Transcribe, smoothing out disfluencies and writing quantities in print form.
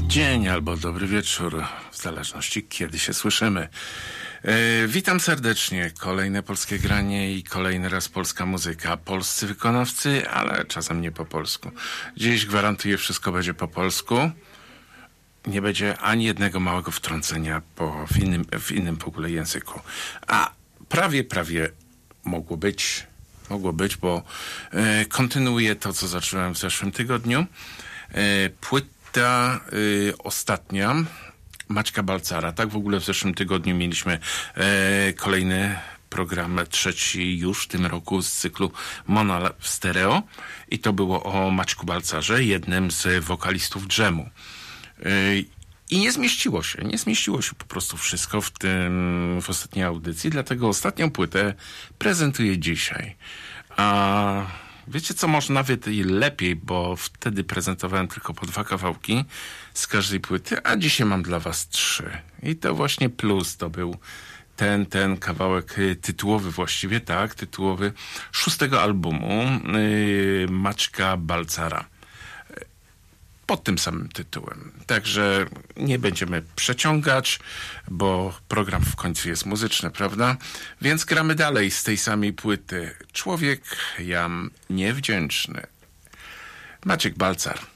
dzień albo dobry wieczór, w zależności kiedy się słyszymy. Witam serdecznie. Kolejne polskie granie i kolejny raz polska muzyka. Polscy wykonawcy, ale czasem nie po polsku. Dziś gwarantuję, wszystko będzie po polsku. Nie będzie ani jednego małego wtrącenia w innym w ogóle języku. A prawie mogło być, bo kontynuuję to, co zacząłem w zeszłym tygodniu. Płyta ostatnia Maćka Balcara. Tak w ogóle w zeszłym tygodniu mieliśmy kolejny program, trzeci już w tym roku z cyklu Mono w stereo. I to było o Maćku Balcarze, jednym z wokalistów Dżemu. I nie zmieściło się po prostu wszystko w ostatniej audycji, dlatego ostatnią płytę prezentuję dzisiaj. A wiecie co, może nawet i lepiej, bo wtedy prezentowałem tylko po 2 kawałki z każdej płyty, a dzisiaj mam dla was 3. I to właśnie plus to był ten kawałek tytułowy właściwie, tak, tytułowy 6. albumu Maćka Balcara. Pod tym samym tytułem. Także nie będziemy przeciągać, bo program w końcu jest muzyczny, prawda? Więc gramy dalej z tej samej płyty. Człowiek jam niewdzięczny. Maciek Balcar.